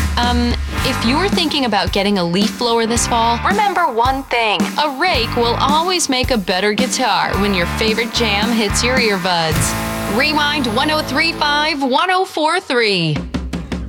If you're thinking about getting a leaf blower this fall, remember one thing. A rake will always make a better guitar when your favorite jam hits your earbuds. Rewind 1035 1043.